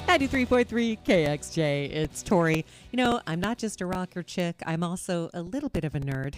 93.3 KXJ. It's Tori. You know, I'm not just a rocker chick. I'm also a little bit of a nerd.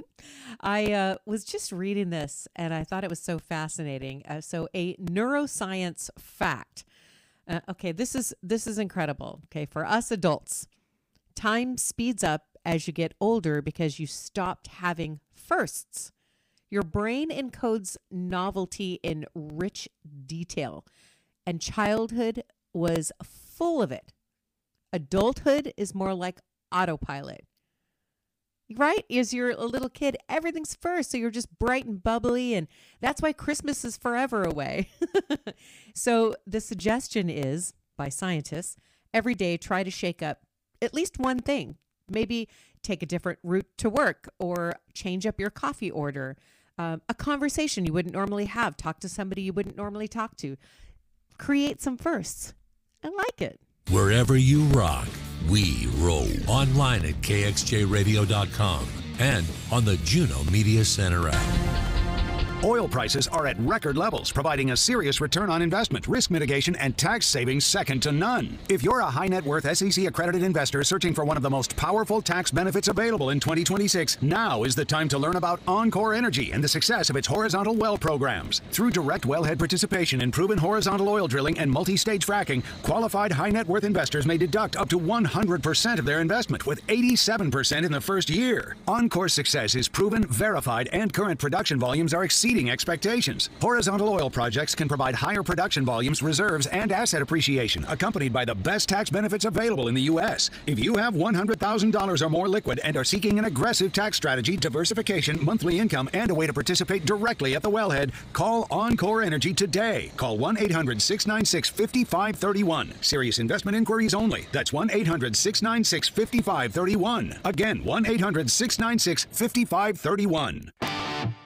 I was just reading this and I thought it was so fascinating. So a neuroscience fact. Okay, this is incredible. Okay, for us adults, time speeds up as you get older because you stopped having firsts. Your brain encodes novelty in rich detail, and childhood was full of it. Adulthood is more like autopilot. Right? As you're a little kid, everything's first. So you're just bright and bubbly. And that's why Christmas is forever away. So the suggestion is, by scientists, every day try to shake up at least one thing. Maybe take a different route to work or change up your coffee order. A conversation you wouldn't normally have. Talk to somebody you wouldn't normally talk to. Create some firsts. I like it. Wherever you rock, we roll. Online at kxjradio.com and on the Juno Media Center app. Oil prices are at record levels, providing a serious return on investment, risk mitigation, and tax savings second to none. If you're a high net worth SEC-accredited investor searching for one of the most powerful tax benefits available in 2026, now is the time to learn about Encore Energy and the success of its horizontal well programs. Through direct wellhead participation in proven horizontal oil drilling and multi-stage fracking, qualified high net worth investors may deduct up to 100% of their investment, with 87% in the first year. Encore's success is proven, verified, and current production volumes are exceeding expectations. Horizontal oil projects can provide higher production volumes, reserves, and asset appreciation, accompanied by the best tax benefits available in the U.S. If you have $100,000 or more liquid and are seeking an aggressive tax strategy, diversification, monthly income, and a way to participate directly at the wellhead, call Encore Energy today. Call 1-800-696-5531. Serious investment inquiries only. That's 1-800-696-5531. Again, 1-800-696-5531.